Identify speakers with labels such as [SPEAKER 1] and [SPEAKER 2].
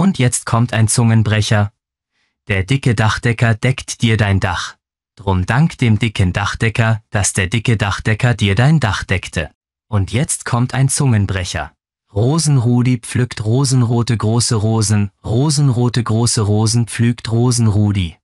[SPEAKER 1] Und jetzt kommt ein Zungenbrecher. Der dicke Dachdecker deckt dir dein Dach. Drum dank dem dicken Dachdecker, dass der dicke Dachdecker dir dein Dach deckte. Und jetzt kommt ein Zungenbrecher. Rosenrudi pflückt rosenrote große Rosen, rosenrote große Rosen pflügt Rosenrudi.